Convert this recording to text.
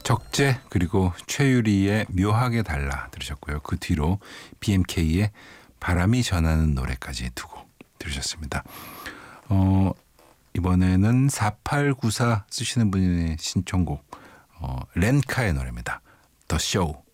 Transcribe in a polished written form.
적재 그리고 최유리의 묘하게 달라 들으셨고요. 그 뒤로 BMK의 바람이 전하는 노래까지 두고 들으셨습니다. 이번에는 4894 쓰시는 분의 신청곡 렌카의 노래입니다. The Show.